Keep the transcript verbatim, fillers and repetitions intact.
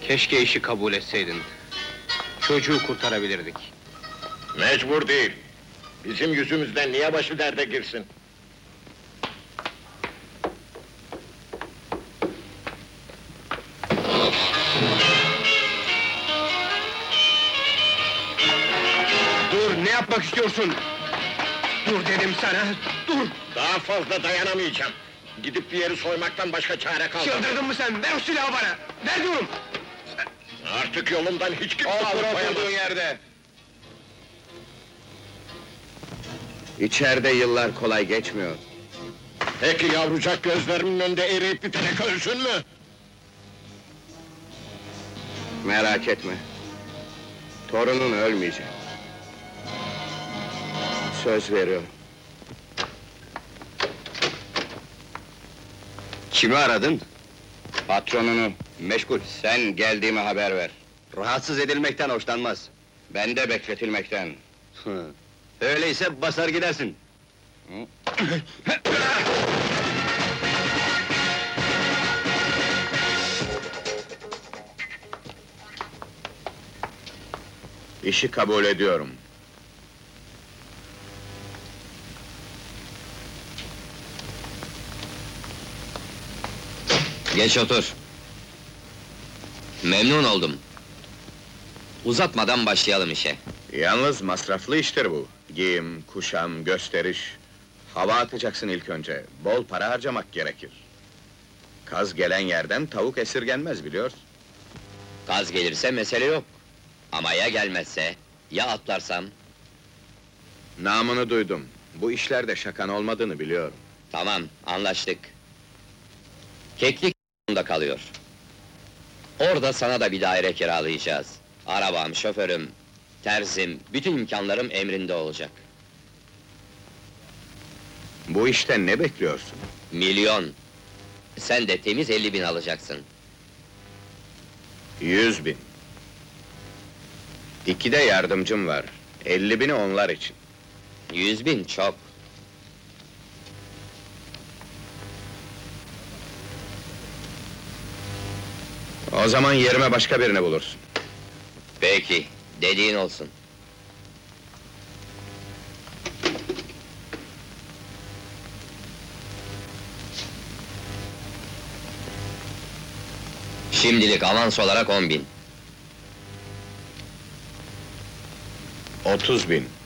Keşke işi kabul etseydin. Çocuğu kurtarabilirdik. Mecbur değil. Bizim yüzümüzden niye başı derde girsin? Dur, ne yapmak istiyorsun? Dur dedim sana, dur! Daha fazla dayanamayacağım. Gidip bir yeri soymaktan başka çare kalmadı. Çıldırdın mı sen? Ver o silahı bana! Ver diyorum! Artık yolumdan hiç kimse Otur alıkoyamaz. oturduğun yerde! İçeride yıllar kolay geçmiyor. Peki yavrucak gözlerimin önünde eriyip biterek ölsün mü? Merak etme. Torunun ölmeyecek. Söz veriyorum. Kimi aradın? Patronunu, meşgul. Sen geldiğimi haber ver. Rahatsız edilmekten hoşlanmaz. Ben de bekletilmekten. Hı. Öyleyse basar gidersin. İşi kabul ediyorum. Geç otur. Memnun oldum. Uzatmadan başlayalım işe. Yalnız masraflı iştir bu. Giyim, kuşam, gösteriş. Hava atacaksın ilk önce. Bol para harcamak gerekir. Kaz gelen yerden tavuk esirgenmez biliyorsun. Kaz gelirse mesele yok. Ama ya gelmezse, ya atlarsam? Namını duydum. Bu işlerde şakan olmadığını biliyorum. Tamam, anlaştık. Keklik da kalıyor. Orada sana da bir daire kiralayacağız. Arabam, şoförüm, terzim, bütün imkanlarım emrinde olacak. Bu işten ne bekliyorsun? Milyon! Sen de temiz elli bin alacaksın. Yüz bin. İki de yardımcım var. Elli bini onlar için. Yüz bin çok. O zaman yerime başka birini bulursun. Peki, dediğin olsun. Şimdilik avans olarak on bin. Otuz bin.